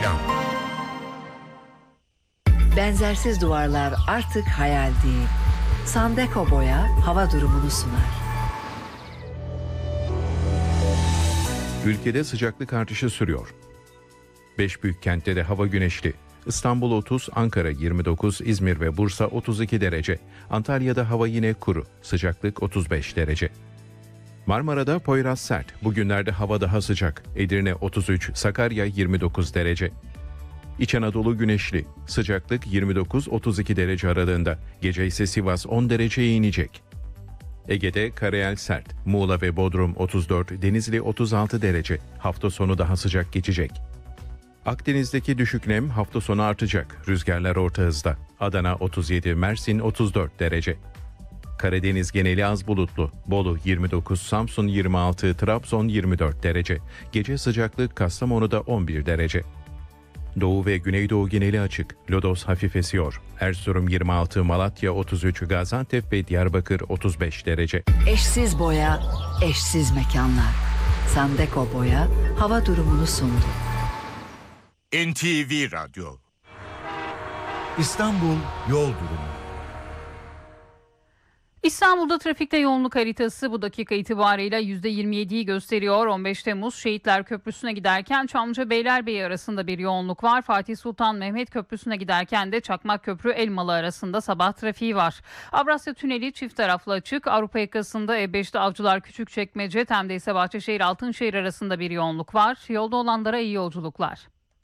Mekan. Benzersiz duvarlar artık hayal değil. Sandeko Boya hava durumunu sunar. Ülkede sıcaklık artışı sürüyor. 5 büyük kentte de hava güneşli. İstanbul 30, Ankara 29, İzmir ve Bursa 32 derece. Antalya'da hava yine kuru, sıcaklık 35 derece. Marmara'da Poyraz sert, bugünlerde hava daha sıcak. Edirne 33, Sakarya 29 derece. İç Anadolu güneşli, sıcaklık 29-32 derece aralığında. Gece ise Sivas 10 dereceye inecek. Ege'de karayel sert, Muğla ve Bodrum 34, Denizli 36 derece. Hafta sonu daha sıcak geçecek. Akdeniz'deki düşük nem hafta sonu artacak. Rüzgarlar orta hızda. Adana 37, Mersin 34 derece. Karadeniz geneli az bulutlu. Bolu 29, Samsun 26, Trabzon 24 derece. Gece sıcaklık Kastamonu'da 11 derece. Doğu ve Güneydoğu geneli açık. Lodos hafif esiyor. Erzurum 26, Malatya 33, Gaziantep ve Diyarbakır 35 derece. Eşsiz boya, eşsiz mekanlar. Sandeko Boya hava durumunu sundu. NTV Radyo. İstanbul yol durumu. İstanbul'da trafikte yoğunluk haritası bu dakika itibarıyla %27'yi gösteriyor. 15 Temmuz Şehitler Köprüsü'ne giderken Çamlıca Beylerbeyi arasında bir yoğunluk var. Fatih Sultan Mehmet Köprüsü'ne giderken de Çakmak Köprü Elmalı arasında sabah trafiği var. Avrasya Tüneli çift taraflı açık. Avrupa yakasında E5'te Avcılar Küçükçekmece, Tem'de ise Bahçeşehir Altınşehir arasında bir yoğunluk var. Yolda olanlara iyi yolculuklar.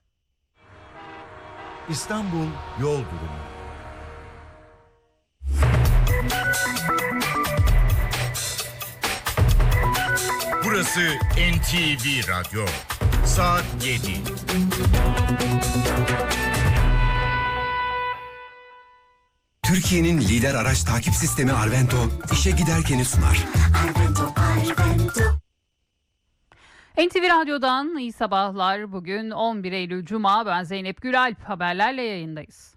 İstanbul yol durumu. Burası NTV Radyo. Saat 7. Türkiye'nin lider araç takip sistemi Arvento, işe giderkeni sunar. NTV Radyo'dan iyi sabahlar. Bugün 11 Eylül Cuma. Ben Zeynep Gülalp. Haberlerle yayındayız.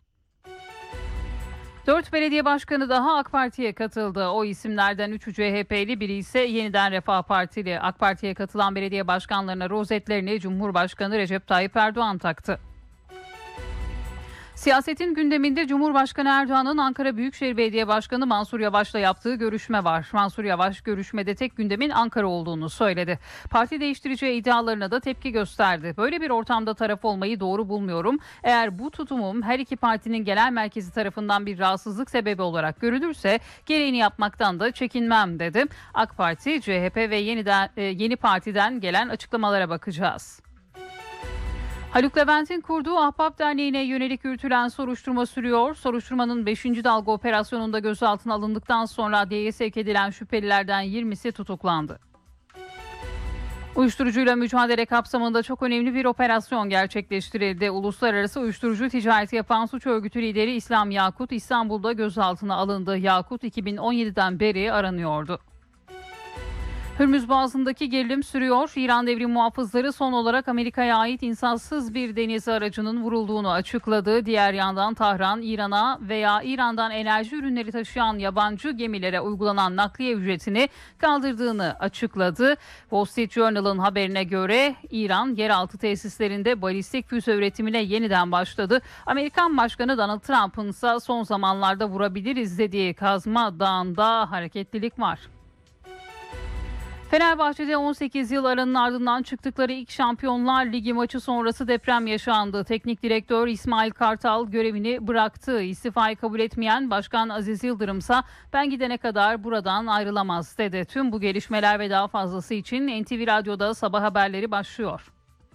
4 belediye başkanı daha AK Parti'ye katıldı. O isimlerden 3'ü CHP'li, biri ise Yeniden Refah Partili. AK Parti'ye katılan belediye başkanlarına rozetlerini Cumhurbaşkanı Recep Tayyip Erdoğan taktı. Siyasetin gündeminde Cumhurbaşkanı Erdoğan'ın Ankara Büyükşehir Belediye Başkanı Mansur Yavaş'la yaptığı görüşme var. Mansur Yavaş görüşmede tek gündemin Ankara olduğunu söyledi. Parti değiştireceği iddialarına da tepki gösterdi. Böyle bir ortamda taraf olmayı doğru bulmuyorum. Eğer bu tutumum her iki partinin genel merkezi tarafından bir rahatsızlık sebebi olarak görülürse gereğini yapmaktan da çekinmem dedi. AK Parti, CHP ve Yeni Parti'den gelen açıklamalara bakacağız. Haluk Levent'in kurduğu Ahbap Derneği'ne yönelik yürütülen soruşturma sürüyor. Soruşturmanın 5. dalga operasyonunda gözaltına alındıktan sonra adliyeye sevk edilen şüphelilerden 20'si tutuklandı. Uyuşturucuyla mücadele kapsamında çok önemli bir operasyon gerçekleştirildi. Uluslararası uyuşturucu ticareti yapan suç örgütü lideri İslam Yakut İstanbul'da gözaltına alındı. Yakut 2017'den beri aranıyordu. Hürmüz Boğazı'ndaki gerilim sürüyor. İran Devrim Muhafızları son olarak Amerika'ya ait insansız bir deniz aracının vurulduğunu açıkladı. Diğer yandan Tahran, İran'a veya İran'dan enerji ürünleri taşıyan yabancı gemilere uygulanan nakliye ücretini kaldırdığını açıkladı. Wall Street Journal'ın haberine göre İran yeraltı tesislerinde balistik füze üretimine yeniden başladı. Amerikan Başkanı Donald Trump'ın ise son zamanlarda vurabiliriz dediği Kazma Dağı'nda hareketlilik var. Fenerbahçe'de 18 yıl aranın ardından çıktıkları ilk Şampiyonlar Ligi maçı sonrası deprem yaşandı. Teknik direktör İsmail Kartal görevini bıraktı. İstifayı kabul etmeyen Başkan Aziz Yıldırım ise ben gidene kadar buradan ayrılamaz dedi. Tüm bu gelişmeler ve daha fazlası için NTV Radyo'da sabah haberleri başlıyor.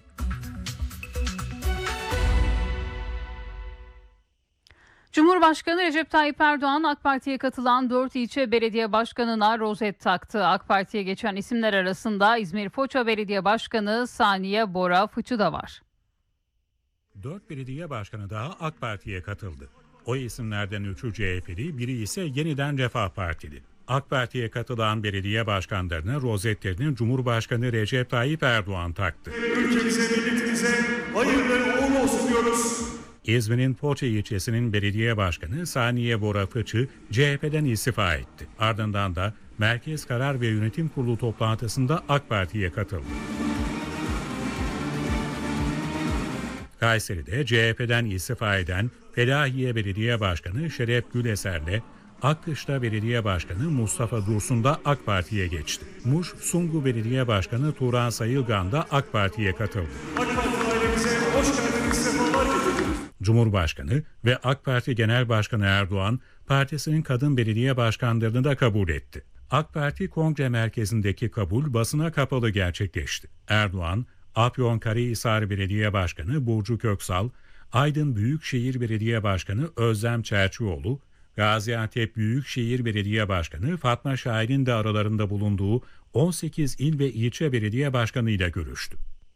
Cumhurbaşkanı Recep Tayyip Erdoğan AK Parti'ye katılan 4 ilçe belediye başkanına rozet taktı. AK Parti'ye geçen isimler arasında İzmir Foça Belediye Başkanı Saniye Bora Fıçı da var. 4 belediye başkanı daha AK Parti'ye katıldı. O isimlerden 3'ü CHP'li, biri ise Yeniden Refah Partili. AK Parti'ye katılan belediye başkanlarına rozetlerini Cumhurbaşkanı Recep Tayyip Erdoğan taktı. Ülkemize, milletimize hayırlı uğurlu olsun diyoruz. İzmir'in Foça ilçesinin belediye başkanı Saniye Bora Fıçı CHP'den istifa etti. Ardından da Merkez Karar ve Yönetim Kurulu toplantısında AK Parti'ye katıldı. Kayseri'de CHP'den istifa eden Felahiye Belediye Başkanı Şeref Güleser'le Akkışla Belediye Başkanı Mustafa Dursun da AK Parti'ye geçti. Muş Sungu Belediye Başkanı Turan Sayılgan da AK Parti'ye katıldı. AK Parti ailemize hoş geldiniz, sefalar getirdiniz. Cumhurbaşkanı ve AK Parti Genel Başkanı Erdoğan, partisinin kadın belediye başkanlarını da kabul etti. AK Parti Kongre Merkezi'ndeki kabul basına kapalı gerçekleşti. Erdoğan, Afyonkarahisar Belediye Başkanı Burcu Köksal, Aydın Büyükşehir Belediye Başkanı Özlem Çerçioğlu, Gaziantep Büyükşehir Belediye Başkanı Fatma Şahin'in de aralarında bulunduğu 18 il ve ilçe belediye başkanıyla görüştü.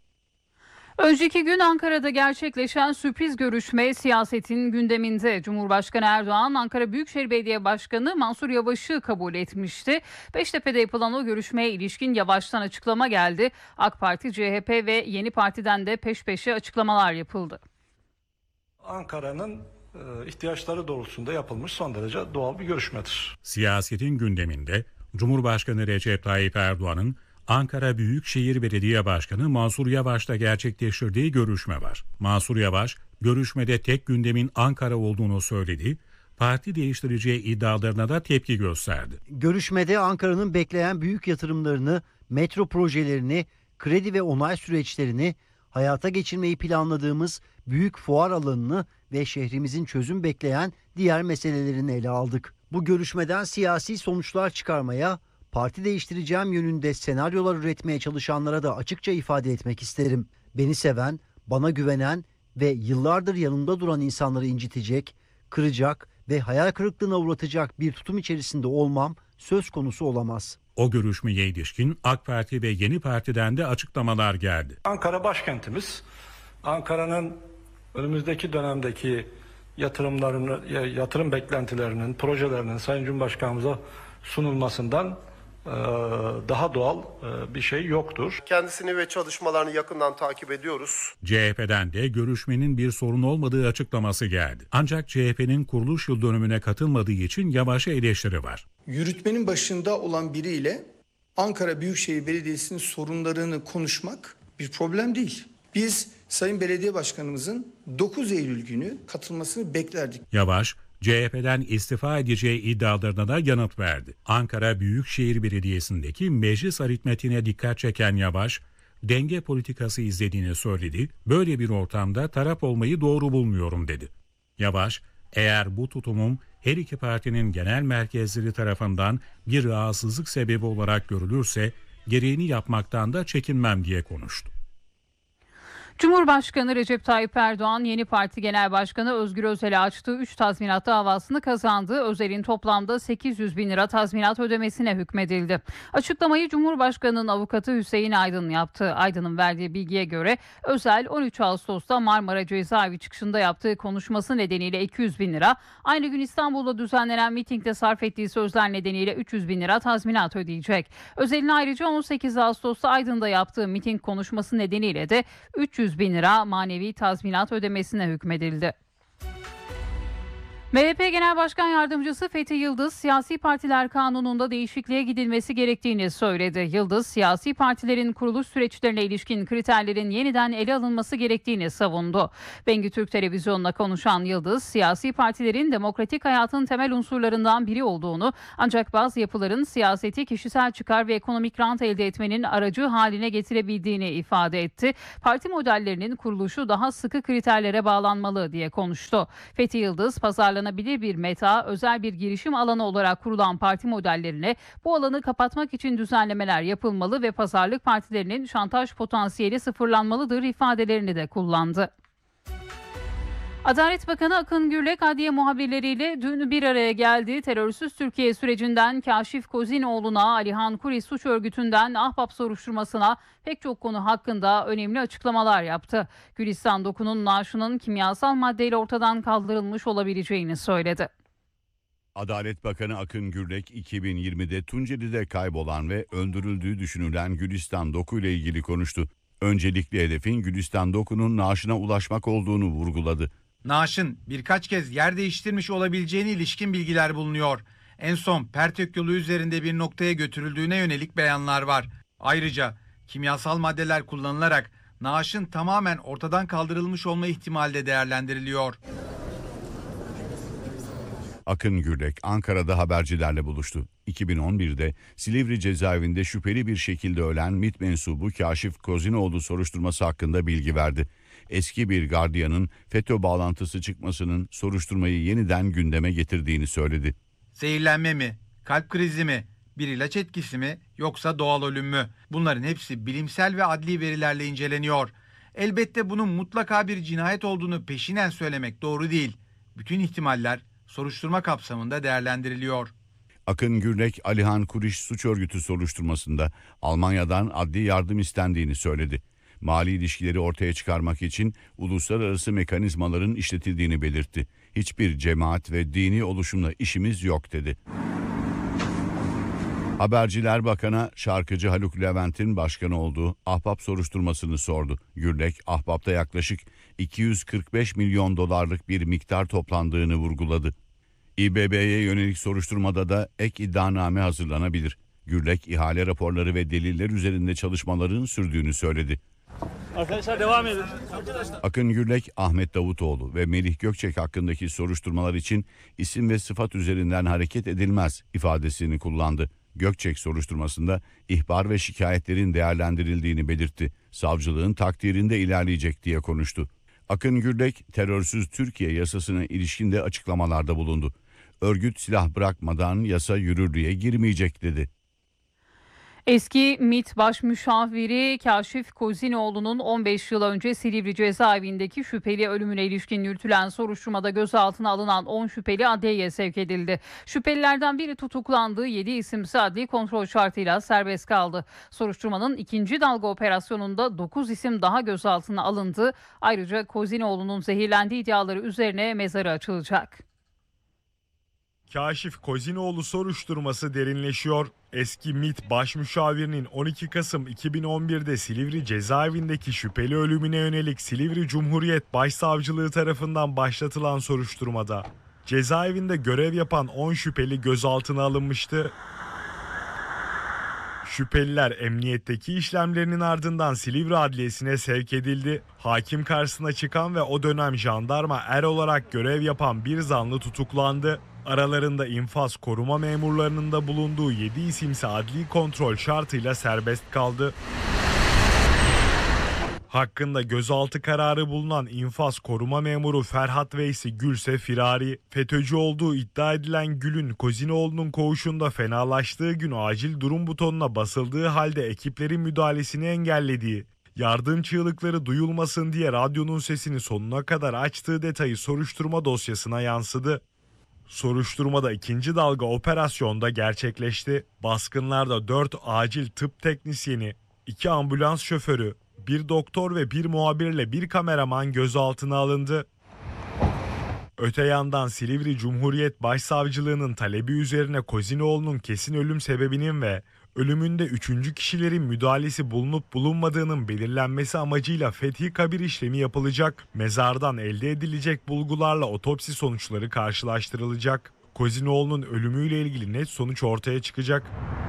Önceki gün Ankara'da gerçekleşen sürpriz görüşme siyasetin gündeminde. Cumhurbaşkanı Erdoğan, Ankara Büyükşehir Belediye Başkanı Mansur Yavaş'ı kabul etmişti. Beştepe'de yapılan o görüşmeye ilişkin Yavaş'tan açıklama geldi. AK Parti, CHP ve Yeni Parti'den de peş peşe açıklamalar yapıldı. Ankara'nın ihtiyaçları doğrultusunda yapılmış son derece doğal bir görüşmedir. Siyasetin gündeminde Cumhurbaşkanı Recep Tayyip Erdoğan'ın Ankara Büyükşehir Belediye Başkanı Mansur Yavaş'la gerçekleştirdiği görüşme var. Mansur Yavaş, görüşmede tek gündemin Ankara olduğunu söyledi, parti değiştireceği iddialarına da tepki gösterdi. Görüşmede Ankara'nın bekleyen büyük yatırımlarını, metro projelerini, kredi ve onay süreçlerini, hayata geçirmeyi planladığımız büyük fuar alanını ve şehrimizin çözüm bekleyen diğer meselelerini ele aldık. Bu görüşmeden siyasi sonuçlar çıkarmaya, parti değiştireceğim yönünde senaryolar üretmeye çalışanlara da açıkça ifade etmek isterim. Beni seven, bana güvenen ve yıllardır yanımda duran insanları incitecek, kıracak ve hayal kırıklığına uğratacak bir tutum içerisinde olmam söz konusu olamaz. O görüşmeye ilişkin AK Parti ve Yeni Parti'den de açıklamalar geldi. Ankara başkentimiz. Ankara'nın önümüzdeki dönemdeki yatırım beklentilerinin, projelerinin Sayın Cumhurbaşkanımıza sunulmasından daha doğal bir şey yoktur. Kendisini ve çalışmalarını yakından takip ediyoruz. CHP'den de görüşmenin bir sorun olmadığı açıklaması geldi. Ancak CHP'nin kuruluş yıl dönümüne katılmadığı için Yavaş'a eleştiri var. Yürütmenin başında olan biriyle Ankara Büyükşehir Belediyesi'nin sorunlarını konuşmak bir problem değil. Biz Sayın Belediye Başkanımızın 9 Eylül günü katılmasını beklerdik. Yavaş, CHP'den istifa edeceği iddialarına da yanıt verdi. Ankara Büyükşehir Belediyesi'ndeki meclis aritmetiğine dikkat çeken Yavaş, denge politikası izlediğini söyledi, böyle bir ortamda taraf olmayı doğru bulmuyorum dedi. Yavaş, eğer bu tutumum her iki partinin genel merkezleri tarafından bir rahatsızlık sebebi olarak görülürse gereğini yapmaktan da çekinmem diye konuştu. Cumhurbaşkanı Recep Tayyip Erdoğan, Yeni Parti Genel Başkanı Özgür Özel'e açtığı 3 tazminat davasını kazandı. Özel'in toplamda 800 bin lira tazminat ödemesine hükmedildi. Açıklamayı Cumhurbaşkanı'nın avukatı Hüseyin Aydın yaptı. Aydın'ın verdiği bilgiye göre Özel 13 Ağustos'ta Marmara Cezaevi çıkışında yaptığı konuşması nedeniyle 200 bin lira, aynı gün İstanbul'da düzenlenen mitingde sarf ettiği sözler nedeniyle 300 bin lira tazminat ödeyecek. Özel'in ayrıca 18 Ağustos'ta Aydın'da yaptığı miting konuşması nedeniyle de 300 bin lira manevi tazminat ödemesine hükmedildi. MHP Genel Başkan Yardımcısı Fethi Yıldız, siyasi partiler kanununda değişikliğe gidilmesi gerektiğini söyledi. Yıldız, siyasi partilerin kuruluş süreçlerine ilişkin kriterlerin yeniden ele alınması gerektiğini savundu. Bengü Türk Televizyonu'na konuşan Yıldız, siyasi partilerin demokratik hayatın temel unsurlarından biri olduğunu, ancak bazı yapıların siyaseti kişisel çıkar ve ekonomik rant elde etmenin aracı haline getirebildiğini ifade etti. Parti modellerinin kuruluşu daha sıkı kriterlere bağlanmalı diye konuştu. Fethi Yıldız, pazarlanabilir bir meta, özel bir girişim alanı olarak kurulan parti modellerine bu alanı kapatmak için düzenlemeler yapılmalı ve pazarlık partilerinin şantaj potansiyeli sıfırlanmalıdır ifadelerini de kullandı. Adalet Bakanı Akın Gürlek, adliye muhabirleriyle dün bir araya geldi. Terörsüz Türkiye sürecinden Kaşif Kozinoğlu'na, Alihan Kuri suç örgütünden Ahbap soruşturmasına pek çok konu hakkında önemli açıklamalar yaptı. Gülistan Doku'nun naaşının kimyasal maddeyle ortadan kaldırılmış olabileceğini söyledi. Adalet Bakanı Akın Gürlek, 2020'de Tunceli'de kaybolan ve öldürüldüğü düşünülen Gülistan Doku ile ilgili konuştu. Öncelikli hedefin Gülistan Doku'nun naaşına ulaşmak olduğunu vurguladı. Naaşın birkaç kez yer değiştirmiş olabileceğine ilişkin bilgiler bulunuyor. En son Pertök yolu üzerinde bir noktaya götürüldüğüne yönelik beyanlar var. Ayrıca kimyasal maddeler kullanılarak naaşın tamamen ortadan kaldırılmış olma ihtimali de değerlendiriliyor. Akın Gürlek Ankara'da habercilerle buluştu. 2011'de Silivri cezaevinde şüpheli bir şekilde ölen MİT mensubu Kaşif Kozinoğlu soruşturması hakkında bilgi verdi. Eski bir gardiyanın FETÖ bağlantısı çıkmasının soruşturmayı yeniden gündeme getirdiğini söyledi. Zehirlenme mi, kalp krizi mi, bir ilaç etkisi mi yoksa doğal ölüm mü? Bunların hepsi bilimsel ve adli verilerle inceleniyor. Elbette bunun mutlaka bir cinayet olduğunu peşinen söylemek doğru değil. Bütün ihtimaller soruşturma kapsamında değerlendiriliyor. Akın Gürlek, Alihan Kuriş suç örgütü soruşturmasında Almanya'dan adli yardım istendiğini söyledi. Mali ilişkileri ortaya çıkarmak için uluslararası mekanizmaların işletildiğini belirtti. Hiçbir cemaat ve dini oluşumla işimiz yok dedi. Haberciler Bakan'a şarkıcı Haluk Levent'in başkanı olduğu Ahbap soruşturmasını sordu. Gürlek, Ahbap'ta yaklaşık 245 milyon dolarlık bir miktar toplandığını vurguladı. İBB'ye yönelik soruşturmada da ek iddianame hazırlanabilir. Gürlek, ihale raporları ve deliller üzerinde çalışmaların sürdüğünü söyledi. Arkadaşlar devam edin. Akın Gürlek, Ahmet Davutoğlu ve Melih Gökçek hakkındaki soruşturmalar için isim ve sıfat üzerinden hareket edilmez ifadesini kullandı. Gökçek soruşturmasında ihbar ve şikayetlerin değerlendirildiğini belirtti. Savcılığın takdirinde ilerleyecek diye konuştu. Akın Gürlek, terörsüz Türkiye yasasına ilişkin de açıklamalarda bulundu. Örgüt silah bırakmadan yasa yürürlüğe girmeyecek dedi. Eski MİT Başmüşaviri Kaşif Kozinoğlu'nun 15 yıl önce Silivri cezaevindeki şüpheli ölümüne ilişkin yürütülen soruşturmada gözaltına alınan 10 şüpheli adliyeye sevk edildi. Şüphelilerden biri tutuklandığı 7 isimsi adli kontrol şartıyla serbest kaldı. Soruşturmanın ikinci dalga operasyonunda 9 isim daha gözaltına alındı. Ayrıca Kozinoğlu'nun zehirlendiği iddiaları üzerine mezarı açılacak. Kaşif Kozinoğlu soruşturması derinleşiyor. Eski MİT Başmüşavirinin 12 Kasım 2011'de Silivri cezaevindeki şüpheli ölümüne yönelik Silivri Cumhuriyet Başsavcılığı tarafından başlatılan soruşturmada cezaevinde görev yapan 10 şüpheli gözaltına alınmıştı. Şüpheliler emniyetteki işlemlerinin ardından Silivri Adliyesi'ne sevk edildi. Hakim karşısına çıkan ve o dönem jandarma er olarak görev yapan bir zanlı tutuklandı. Aralarında infaz koruma memurlarının da bulunduğu 7 isimse adli kontrol şartıyla serbest kaldı. Hakkında gözaltı kararı bulunan infaz koruma memuru Ferhat Veysi Gülse firari. FETÖ'cü olduğu iddia edilen Gül'ün Kozinoğlu'nun koğuşunda fenalaştığı gün acil durum butonuna basıldığı halde ekiplerin müdahalesini engellediği, yardım çığlıkları duyulmasın diye radyonun sesini sonuna kadar açtığı detayı soruşturma dosyasına yansıdı. Soruşturmada ikinci dalga operasyonda gerçekleşti. Baskınlarda 4 acil tıp teknisyeni, 2 ambulans şoförü, 1 doktor ve 1 muhabirle 1 kameraman gözaltına alındı. Öte yandan Silivri Cumhuriyet Başsavcılığı'nın talebi üzerine Kozinoğlu'nun kesin ölüm sebebinin ve ölümünde 3. kişilerin müdahalesi bulunup bulunmadığının belirlenmesi amacıyla fethi kabir işlemi yapılacak. Mezardan elde edilecek bulgularla otopsi sonuçları karşılaştırılacak. Kozinoğlu'nun ölümüyle ilgili net sonuç ortaya çıkacak.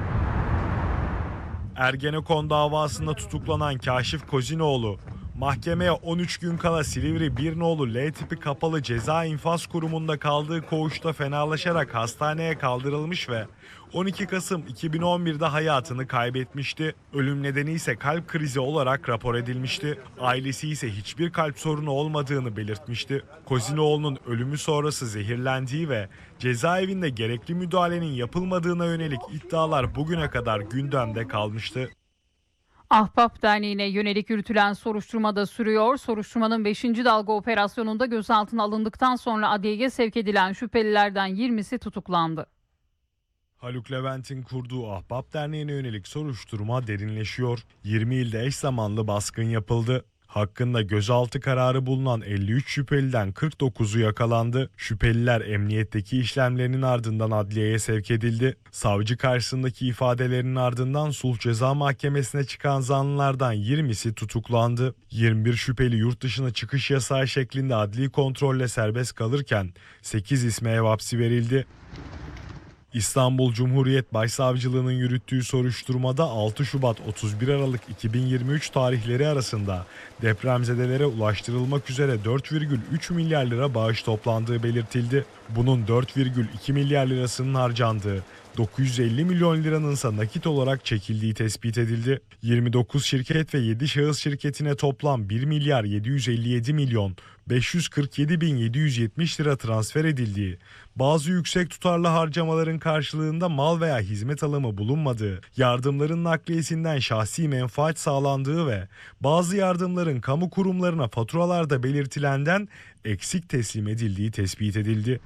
Ergenekon davasında tutuklanan Kaşif Kozinoğlu, mahkemeye 13 gün kala Silivri Birnoğlu L tipi kapalı ceza infaz kurumunda kaldığı koğuşta fenalaşarak hastaneye kaldırılmış ve 12 Kasım 2011'de hayatını kaybetmişti. Ölüm nedeni ise kalp krizi olarak rapor edilmişti. Ailesi ise hiçbir kalp sorunu olmadığını belirtmişti. Kozinoğlu'nun ölümü sonrası zehirlendiği ve cezaevinde gerekli müdahalenin yapılmadığına yönelik iddialar bugüne kadar gündemde kalmıştı. Ahbap Derneği'ne yönelik yürütülen soruşturma da sürüyor. Soruşturmanın 5. dalga operasyonunda gözaltına alındıktan sonra adliyeye sevk edilen şüphelilerden 20'si tutuklandı. Haluk Levent'in kurduğu Ahbap Derneği'ne yönelik soruşturma derinleşiyor. 20 ilde eş zamanlı baskın yapıldı. Hakkında gözaltı kararı bulunan 53 şüpheliden 49'u yakalandı. Şüpheliler emniyetteki işlemlerinin ardından adliyeye sevk edildi. Savcı karşısındaki ifadelerinin ardından Sulh Ceza Mahkemesi'ne çıkan zanlılardan 20'si tutuklandı. 21 şüpheli yurt dışına çıkış yasağı şeklinde adli kontrolle serbest kalırken 8 isme ev hapsi verildi. İstanbul Cumhuriyet Başsavcılığı'nın yürüttüğü soruşturmada 6 Şubat 31 Aralık 2023 tarihleri arasında depremzedelere ulaştırılmak üzere 4,3 milyar lira bağış toplandığı belirtildi. Bunun 4,2 milyar lirasının harcandığı, 950 milyon liranın ise nakit olarak çekildiği tespit edildi. 29 şirket ve 7 şahıs şirketine toplam 1 milyar 757 milyon 547 bin 770 lira transfer edildiği, bazı yüksek tutarlı harcamaların karşılığında mal veya hizmet alımı bulunmadığı, yardımların nakliyesinden şahsi menfaat sağlandığı ve bazı yardımların kamu kurumlarına faturalarda belirtilenden eksik teslim edildiği tespit edildi.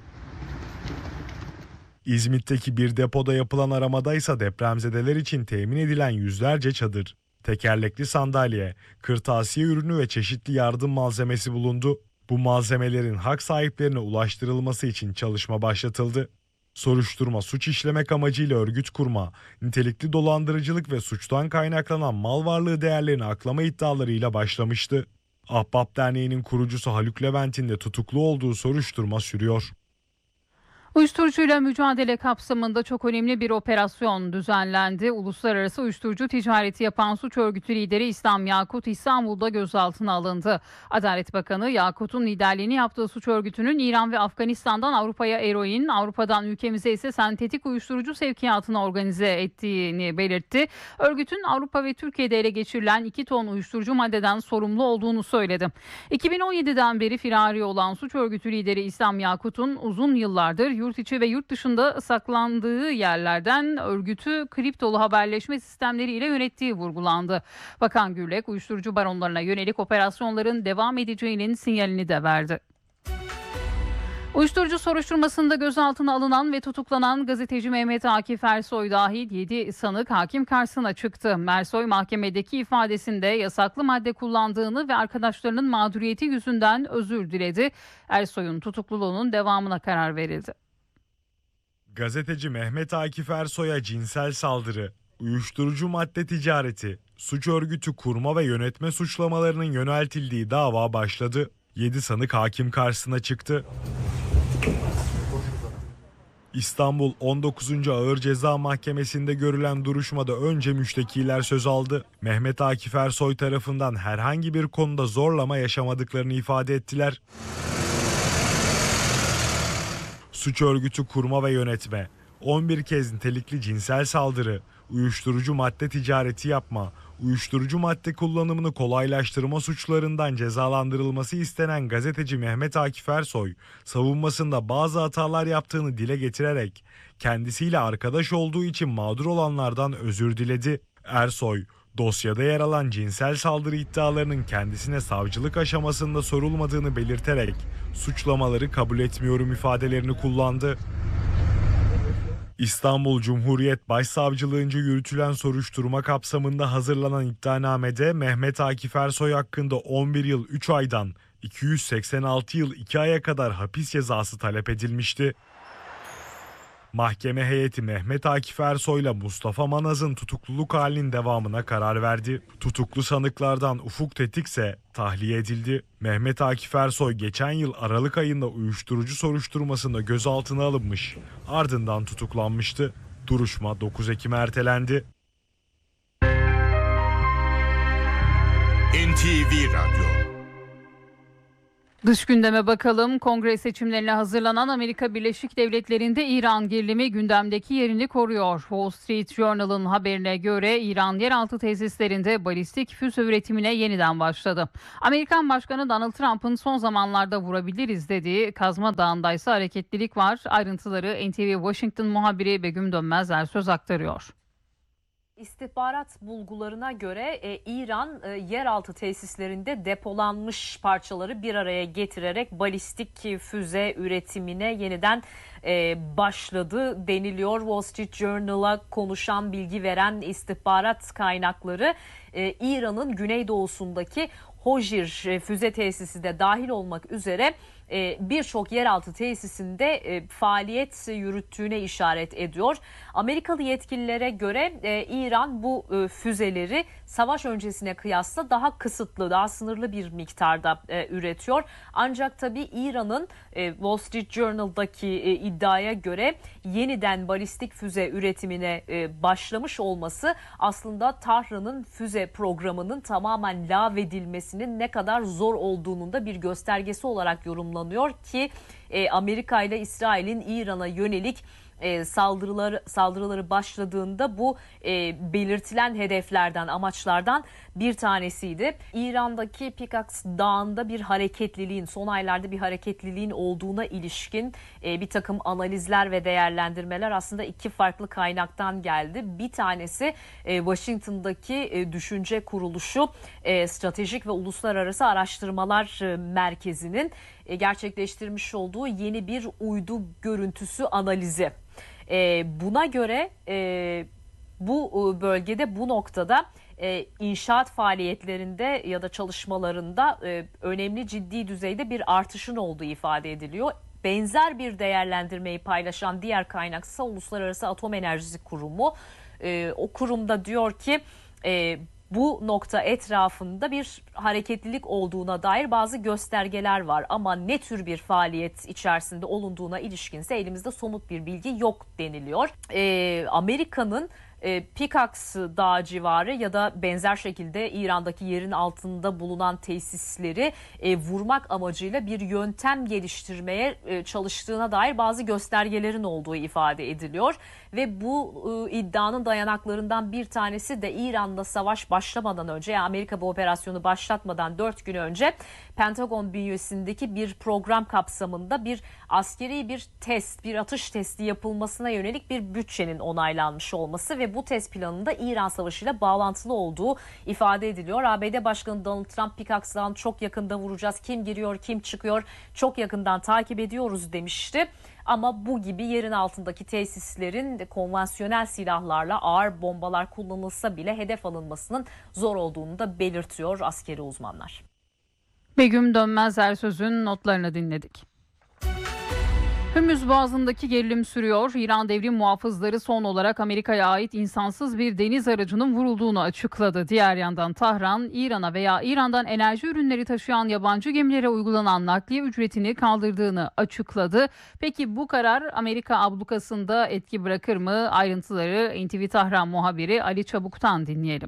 İzmit'teki bir depoda yapılan aramada ise depremzedeler için temin edilen yüzlerce çadır, tekerlekli sandalye, kırtasiye ürünü ve çeşitli yardım malzemesi bulundu. Bu malzemelerin hak sahiplerine ulaştırılması için çalışma başlatıldı. Soruşturma suç işlemek amacıyla örgüt kurma, nitelikli dolandırıcılık ve suçtan kaynaklanan mal varlığı değerlerini aklama iddialarıyla başlamıştı. Ahbap Derneği'nin kurucusu Haluk Levent'in de tutuklu olduğu soruşturma sürüyor. Uyuşturucuyla mücadele kapsamında çok önemli bir operasyon düzenlendi. Uluslararası uyuşturucu ticareti yapan suç örgütü lideri İslam Yakut İstanbul'da gözaltına alındı. Adalet Bakanı Yakut'un liderliğini yaptığı suç örgütünün İran ve Afganistan'dan Avrupa'ya eroin, Avrupa'dan ülkemize ise sentetik uyuşturucu sevkiyatını organize ettiğini belirtti. Örgütün Avrupa ve Türkiye'de ele geçirilen 2 ton uyuşturucu maddeden sorumlu olduğunu söyledi. 2017'den beri firari olan suç örgütü lideri İslam Yakut'un uzun yıllardır yurt içi ve yurt dışında saklandığı yerlerden örgütü kriptolu haberleşme sistemleriyle yönettiği vurgulandı. Bakan Gürlek, uyuşturucu baronlarına yönelik operasyonların devam edeceğinin sinyalini de verdi. Uyuşturucu soruşturmasında gözaltına alınan ve tutuklanan gazeteci Mehmet Akif Ersoy dahil 7 sanık hakim karşısına çıktı. Ersoy mahkemedeki ifadesinde yasaklı madde kullandığını ve arkadaşlarının mağduriyeti yüzünden özür diledi. Ersoy'un tutukluluğunun devamına karar verildi. Gazeteci Mehmet Akif Ersoy'a cinsel saldırı, uyuşturucu madde ticareti, suç örgütü kurma ve yönetme suçlamalarının yöneltildiği dava başladı. 7 sanık hakim karşısına çıktı. İstanbul 19. Ağır Ceza Mahkemesi'nde görülen duruşmada önce müştekiler söz aldı. Mehmet Akif Ersoy tarafından herhangi bir konuda zorlama yaşamadıklarını ifade ettiler. Suç örgütü kurma ve yönetme, 11 kez nitelikli cinsel saldırı, uyuşturucu madde ticareti yapma, uyuşturucu madde kullanımını kolaylaştırma suçlarından cezalandırılması istenen gazeteci Mehmet Akif Ersoy, savunmasında bazı hatalar yaptığını dile getirerek kendisiyle arkadaş olduğu için mağdur olanlardan özür diledi. Ersoy, dosyada yer alan cinsel saldırı iddialarının kendisine savcılık aşamasında sorulmadığını belirterek suçlamaları kabul etmiyorum ifadelerini kullandı. İstanbul Cumhuriyet Başsavcılığınca yürütülen soruşturma kapsamında hazırlanan iddianamede Mehmet Akif Ersoy hakkında 11 yıl 3 aydan 286 yıl 2 aya kadar hapis cezası talep edilmişti. Mahkeme heyeti Mehmet Akif Ersoy'la Mustafa Manaz'ın tutukluluk halinin devamına karar verdi. Tutuklu sanıklardan Ufuk Tetik ise tahliye edildi. Mehmet Akif Ersoy geçen yıl Aralık ayında uyuşturucu soruşturmasında gözaltına alınmış, ardından tutuklanmıştı. Duruşma 9 Ekim'e ertelendi. NTV Radyo. Dış gündeme bakalım. Kongre seçimlerine hazırlanan Amerika Birleşik Devletleri'nde İran gerilimi gündemdeki yerini koruyor. Wall Street Journal'ın haberine göre İran yeraltı tesislerinde balistik füze üretimine yeniden başladı. Amerikan Başkanı Donald Trump'ın son zamanlarda vurabiliriz dediği Kazma Dağı'nda ise hareketlilik var. Ayrıntıları NTV Washington muhabiri Begüm Dönmezler söz aktarıyor. İstihbarat bulgularına göre İran yeraltı tesislerinde depolanmış parçaları bir araya getirerek balistik füze üretimine yeniden başladı deniliyor. Wall Street Journal'a konuşan, bilgi veren istihbarat kaynakları İran'ın güneydoğusundaki Hojir füze tesisi de dahil olmak üzere birçok yeraltı tesisinde faaliyet yürüttüğüne işaret ediyor. Amerikalı yetkililere göre İran bu füzeleri savaş öncesine kıyasla daha kısıtlı, daha sınırlı bir miktarda üretiyor. Ancak tabii İran'ın Wall Street Journal'daki iddiaya göre yeniden balistik füze üretimine başlamış olması aslında Tahran'ın füze programının tamamen lağvedilmesinin ne kadar zor olduğunun da bir göstergesi olarak yorumlanıyor ki Amerika ile İsrail'in İran'a yönelik saldırıları başladığında bu belirtilen hedeflerden, amaçlardan bir tanesiydi. İran'daki Pikaks Dağı'nda bir hareketliliğin, son aylarda bir hareketliliğin olduğuna ilişkin bir takım analizler ve değerlendirmeler aslında iki farklı kaynaktan geldi. Bir tanesi Washington'daki düşünce kuruluşu Stratejik ve Uluslararası Araştırmalar Merkezi'nin gerçekleştirmiş olduğu yeni bir uydu görüntüsü analizi. Buna göre bu bölgede, bu noktada inşaat faaliyetlerinde ya da çalışmalarında önemli, ciddi düzeyde bir artışın olduğu ifade ediliyor. Benzer bir değerlendirmeyi paylaşan diğer kaynaksa Uluslararası Atom Enerjisi Kurumu. O kurumda diyor ki bu nokta etrafında bir hareketlilik olduğuna dair bazı göstergeler var ama ne tür bir faaliyet içerisinde olunduğuna ilişkinse elimizde somut bir bilgi yok deniliyor. Amerika'nın Pikaks Dağı civarı ya da benzer şekilde İran'daki yerin altında bulunan tesisleri vurmak amacıyla bir yöntem geliştirmeye çalıştığına dair bazı göstergelerin olduğu ifade ediliyor. Ve bu iddianın dayanaklarından bir tanesi de İran'da savaş başlamadan önce, yani Amerika bu operasyonu başlatmadan 4 gün önce Pentagon bünyesindeki bir program kapsamında bir askeri bir test, bir atış testi yapılmasına yönelik bir bütçenin onaylanmış olması ve bu test planında İran Savaşı'yla bağlantılı olduğu ifade ediliyor. ABD Başkanı Donald Trump, Pikaks Dağı'nı çok yakında vuracağız, kim giriyor, kim çıkıyor çok yakından takip ediyoruz demişti. Ama bu gibi yerin altındaki tesislerin konvansiyonel silahlarla ağır bombalar kullanılsa bile hedef alınmasının zor olduğunu da belirtiyor askeri uzmanlar. Begüm Dönmez Ersöz'ün notlarını dinledik. Hürmüz Boğazı'ndaki gerilim sürüyor. İran devrim muhafızları son olarak Amerika'ya ait insansız bir deniz aracının vurulduğunu açıkladı. Diğer yandan Tahran, İran'a veya İran'dan enerji ürünleri taşıyan yabancı gemilere uygulanan nakliye ücretini kaldırdığını açıkladı. Peki bu karar Amerika ablukasında etki bırakır mı? Ayrıntıları NTV Tahran muhabiri Ali Çabuk'tan dinleyelim.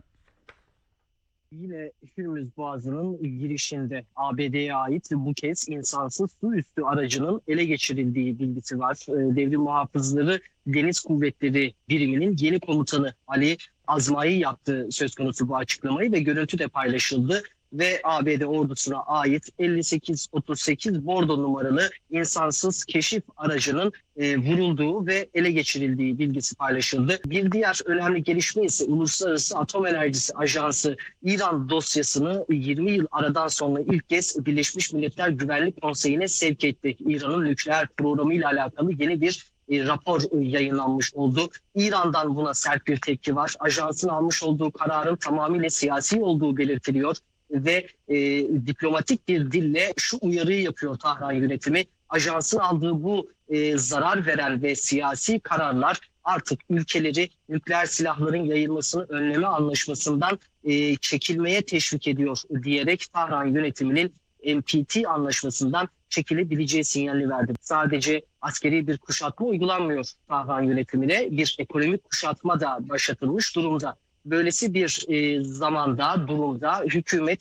Yine Hürmüz Boğazı'nın girişinde ABD'ye ait bu kez insansız su üstü aracının ele geçirildiği bilgisi var. Devrim Muhafızları Deniz Kuvvetleri Biriminin yeni komutanı Ali Azmai yaptı söz konusu bu açıklamayı ve görüntü de paylaşıldı. Ve ABD ordusuna ait 5838 bordo numaralı insansız keşif aracının vurulduğu ve ele geçirildiği bilgisi paylaşıldı. Bir diğer önemli gelişme ise Uluslararası Atom Enerjisi Ajansı İran dosyasını 20 yıl aradan sonra ilk kez Birleşmiş Milletler Güvenlik Konseyi'ne sevk etti. İran'ın nükleer programı ile alakalı yeni bir rapor yayınlanmış oldu. İran'dan buna sert bir tepki var. Ajansın almış olduğu kararın tamamıyla siyasi olduğu belirtiliyor. Ve diplomatik bir dille şu uyarıyı yapıyor Tahran yönetimi. Ajansın aldığı bu zarar veren ve siyasi kararlar artık ülkeleri nükleer silahların yayılmasını önleme anlaşmasından çekilmeye teşvik ediyor diyerek Tahran yönetiminin NPT anlaşmasından çekilebileceği sinyalini verdi. Sadece askeri bir kuşatma uygulanmıyor Tahran yönetimine, bir ekonomik kuşatma da başlatılmış durumda. Böylesi bir durumda hükümet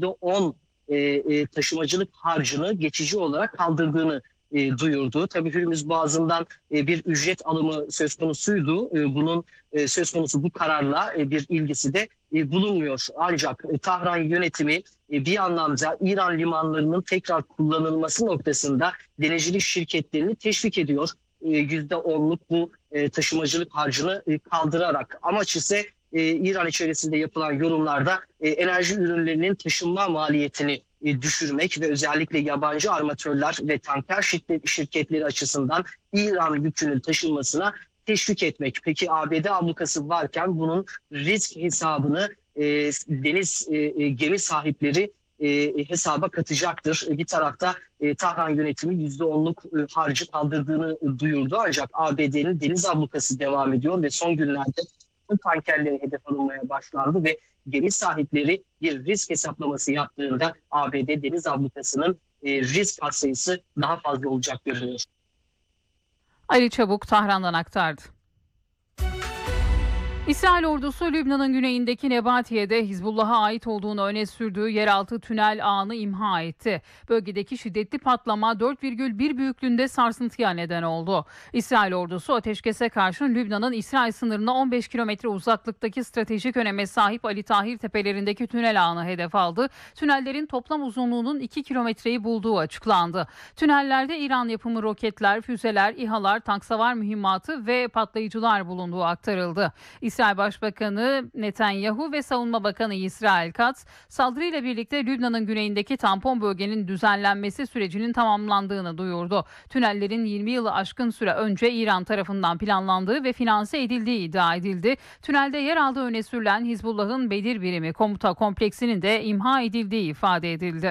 %10 taşımacılık harcını geçici olarak kaldırdığını duyurdu. Tabii Hürmüz Boğazı'ndan bir ücret alımı söz konusuydu. Bunun söz konusu bu kararla bir ilgisi de bulunmuyor. Ancak Tahran yönetimi bir anlamda İran limanlarının tekrar kullanılması noktasında denizcilik şirketlerini teşvik ediyor. %10'luk bu taşımacılık harcını kaldırarak. Amaç ise İran içerisinde yapılan yorumlarda enerji ürünlerinin taşınma maliyetini düşürmek ve özellikle yabancı armatörler ve tanker şirketleri açısından İran yükünün taşınmasına teşvik etmek. Peki ABD ablukası varken bunun risk hesabını deniz gemi sahipleri hesaba katacaktır. Bir tarafta Tahran yönetimi %10'luk harcı kaldırdığını duyurdu. Ancak ABD'nin deniz ablukası devam ediyor ve son günlerde tankerlerin hedef alınmaya başlandı ve gemi sahipleri bir risk hesaplaması yaptığında ABD deniz ablukasının risk katsayısı daha fazla olacak görünüyor. Ali Çabuk Tahran'dan aktardı. İsrail ordusu Lübnan'ın güneyindeki Nebatiye'de Hizbullah'a ait olduğunu öne sürdüğü yeraltı tünel ağını imha etti. Bölgedeki şiddetli patlama 4,1 büyüklüğünde sarsıntıya neden oldu. İsrail ordusu ateşkese karşın Lübnan'ın İsrail sınırına 15 kilometre uzaklıktaki stratejik öneme sahip Ali Tahir tepelerindeki tünel ağını hedef aldı. Tünellerin toplam uzunluğunun 2 kilometreyi bulduğu açıklandı. Tünellerde İran yapımı roketler, füzeler, İHA'lar, tanksavar mühimmatı ve patlayıcılar bulunduğu aktarıldı. İsrail Başbakanı Netanyahu ve Savunma Bakanı İsrail Katz saldırıyla birlikte Lübnan'ın güneyindeki tampon bölgenin düzenlenmesi sürecinin tamamlandığını duyurdu. Tünellerin 20 yılı aşkın süre önce İran tarafından planlandığı ve finanse edildiği iddia edildi. Tünelde yer aldığı öne sürülen Hizbullah'ın Bedir birimi komuta kompleksinin de imha edildiği ifade edildi.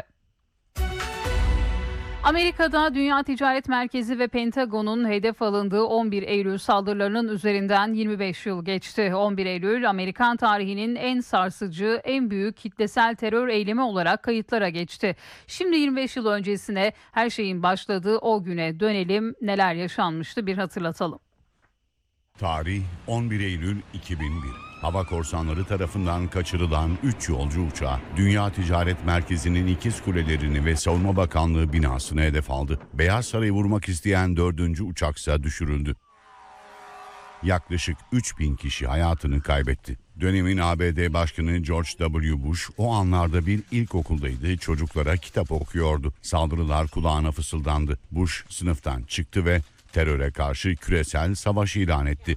Amerika'da Dünya Ticaret Merkezi ve Pentagon'un hedef alındığı 11 Eylül saldırılarının üzerinden 25 yıl geçti. 11 Eylül Amerikan tarihinin en sarsıcı, en büyük kitlesel terör eylemi olarak kayıtlara geçti. Şimdi 25 yıl öncesine, her şeyin başladığı o güne dönelim. Neler yaşanmıştı bir hatırlatalım. Tarih 11 Eylül 2001. Hava korsanları tarafından kaçırılan 3 yolcu uçağı Dünya Ticaret Merkezi'nin ikiz kulelerini ve Savunma Bakanlığı binasını hedef aldı. Beyaz Saray'ı vurmak isteyen 4. uçaksa düşürüldü. Yaklaşık 3000 kişi hayatını kaybetti. Dönemin ABD Başkanı George W. Bush o anlarda bir ilkokuldaydı, çocuklara kitap okuyordu. Saldırılar kulağına fısıldandı. Bush sınıftan çıktı ve teröre karşı küresel savaş ilan etti.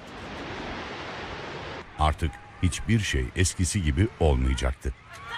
Artık hiçbir şey eskisi gibi olmayacaktı.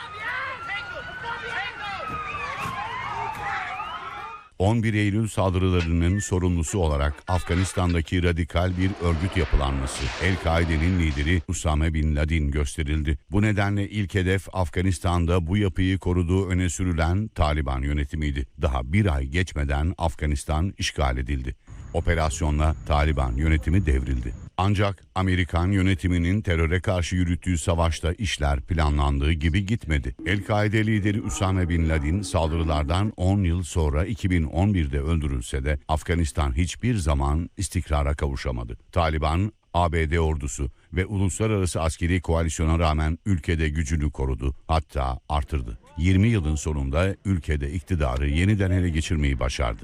11 Eylül saldırılarının sorumlusu olarak Afganistan'daki radikal bir örgüt yapılanması El-Kaide'nin lideri Usame Bin Laden gösterildi. Bu nedenle ilk hedef Afganistan'da bu yapıyı koruduğu öne sürülen Taliban yönetimiydi. Daha bir ay geçmeden Afganistan işgal edildi. Operasyonla Taliban yönetimi devrildi. Ancak Amerikan yönetiminin teröre karşı yürüttüğü savaşta işler planlandığı gibi gitmedi. El-Kaide lideri Usame Bin Laden saldırılardan 10 yıl sonra 2011'de öldürülse de Afganistan hiçbir zaman istikrara kavuşamadı. Taliban, ABD ordusu ve uluslararası askeri koalisyona rağmen ülkede gücünü korudu, hatta artırdı. 20 yılın sonunda ülkede iktidarı yeniden ele geçirmeyi başardı.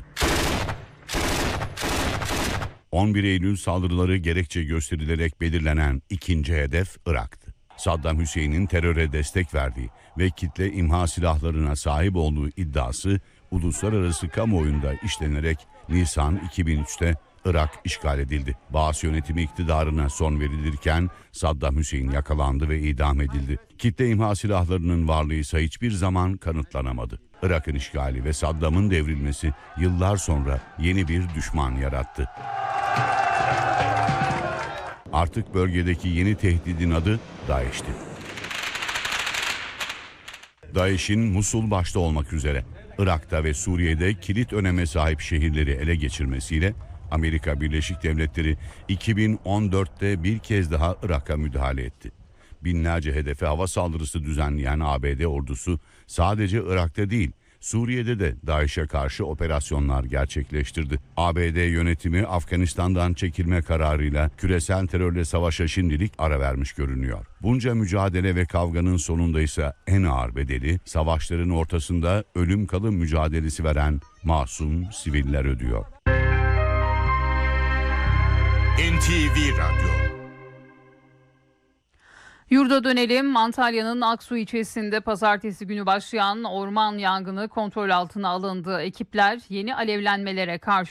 11 Eylül saldırıları gerekçe gösterilerek belirlenen ikinci hedef Irak'tı. Saddam Hüseyin'in teröre destek verdiği ve kitle imha silahlarına sahip olduğu iddiası uluslararası kamuoyunda işlenerek Nisan 2003'te Irak işgal edildi. Baas yönetimi iktidarına son verilirken Saddam Hüseyin yakalandı ve idam edildi. Kitle imha silahlarının varlığı ise hiçbir zaman kanıtlanamadı. Irak'ın işgali ve Saddam'ın devrilmesi yıllar sonra yeni bir düşman yarattı. Artık bölgedeki yeni tehdidin adı DAEŞ'ti. DAEŞ'in Musul başta olmak üzere Irak'ta ve Suriye'de kilit öneme sahip şehirleri ele geçirmesiyle Amerika Birleşik Devletleri 2014'te bir kez daha Irak'a müdahale etti. Binlerce hedefe hava saldırısı düzenleyen ABD ordusu sadece Irak'ta değil, Suriye'de de DAEŞ'e karşı operasyonlar gerçekleştirdi. ABD yönetimi Afganistan'dan çekilme kararıyla küresel terörle savaşa şimdilik ara vermiş görünüyor. Bunca mücadele ve kavganın sonunda ise en ağır bedeli savaşların ortasında ölüm kalım mücadelesi veren masum siviller ödüyor. NTV Radyo. Yurda dönelim. Antalya'nın Aksu ilçesinde pazartesi günü başlayan orman yangını kontrol altına alındı. Ekipler yeni alevlenmelere karşı